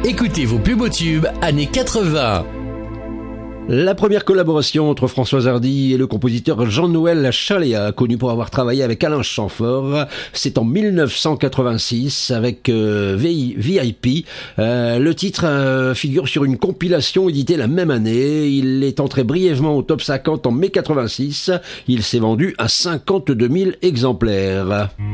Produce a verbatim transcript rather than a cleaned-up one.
Écoutez vos plus beaux tubes années quatre-vingts. La première collaboration entre Françoise Hardy et le compositeur Jean-Noël Chaléa, connu pour avoir travaillé avec Alain Chamfort, c'est en mille neuf cent quatre-vingt-six avec euh, V I P. Euh, le titre euh, figure sur une compilation éditée la même année. Il est entré brièvement au top cinquante en mai quatre-vingt-six. Il s'est vendu à cinquante-deux mille exemplaires.